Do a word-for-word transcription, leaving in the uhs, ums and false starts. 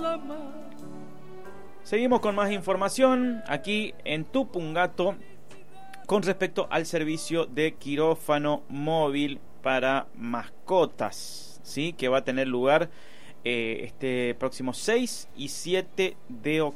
Seguimos con más información aquí en Tupungato con respecto al servicio de quirófano móvil para mascotas, ¿sí? Que va a tener lugar eh, este próximo seis y siete de octubre.